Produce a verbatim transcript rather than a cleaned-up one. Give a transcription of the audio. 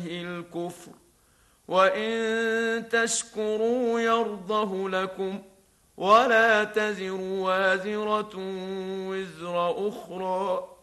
الكفر وإن تشكروا يرضه لكم ولا تزر وازرة وزر أخرى